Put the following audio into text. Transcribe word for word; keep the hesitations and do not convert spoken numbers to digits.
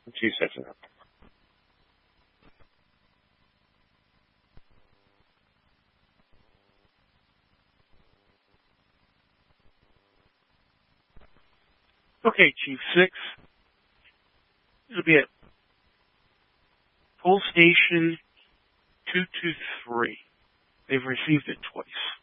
Two seconds. Okay, Chief Six. It'll be at Pole Station two two three. They've received it twice.